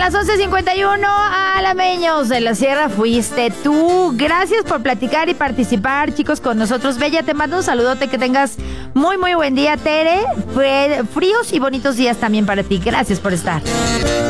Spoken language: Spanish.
las 11:51, alameños de la Sierra, fuiste tú. Gracias por platicar y participar, chicos, con nosotros. Bella, te mando un saludote, que tengas muy buen día. Tere, fríos y bonitos días también para ti. Gracias por estar.